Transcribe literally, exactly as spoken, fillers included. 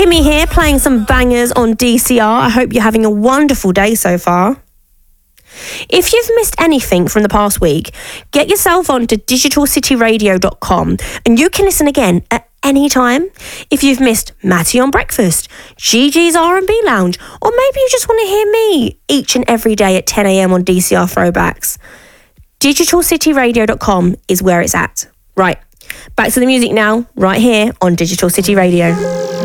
Kimmy here, playing some bangers on D C R. I hope you're having a wonderful day so far. If you've missed anything from the past week, get yourself onto digital city radio dot com and you can listen again at any time. If you've missed Matty on Breakfast, Gigi's R and B Lounge, or maybe you just want to hear me each and every day at ten a.m. on D C R Throwbacks, digital city radio dot com is where it's at. Right, back to the music now, right here on Digital City Radio.